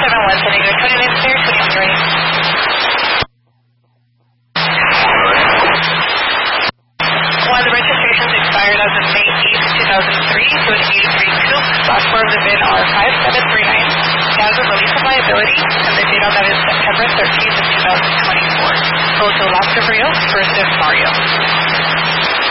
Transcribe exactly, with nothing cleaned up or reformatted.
seven one, San Diego, twenty-nine clear, twenty-one ready. One, the registration's expired as of May eighth, two thousand three, so an eighty-three coupe. Last four of the V I N are five seven three nine. Now the release of liability, and the date on that is September thirteenth of two thousand twenty-four. Hotel Las Rios versus Mario.